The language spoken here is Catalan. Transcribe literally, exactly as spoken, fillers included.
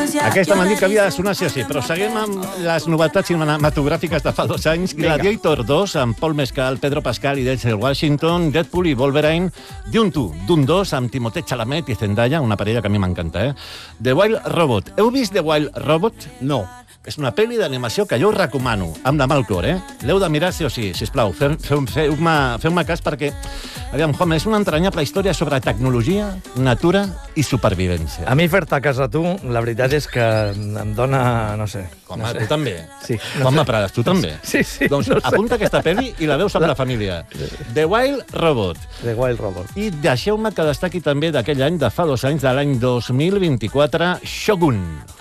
Aquesta m'han dit que havia de sonar sí o sí, però seguim amb les novetats cinematogràfiques de fa dos anys. Gladiator dos, amb Paul Mescal, Pedro Pascal i Denzel Washington, Deadpool i Wolverine, Dune dos, Dune dos, amb Timothée Chalamet i Zendaya, una parella que a mi m'encanta, eh? The Wild Robot. Heu vist The Wild Robot? No. És una pel·li d'animació que jo us recomano, amb la mà al cor, eh? L'heu de mirar sí o sí, sisplau. Feu-me feu feu cas perquè, aviam, home, és una entranyable història sobre tecnologia, natura i supervivència. A mi fer-te a casa tu, la veritat és que em dona, no sé... Home, no sé. tu també. Sí. No home, Prades, tu també. Sí, sí. Doncs no sé. apunta aquesta pel·li i la veus amb la família. The Wild Robot. The Wild Robot. I deixeu-me que destaqui també d'aquell any, de fa dos anys, de l'any dos mil vint-i-quatre, Shogun.